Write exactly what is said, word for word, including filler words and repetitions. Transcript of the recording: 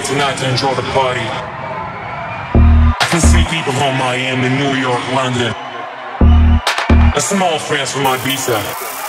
tonight to enjoy the party. I can see people from Miami, New York, London, and some old friends from Ibiza.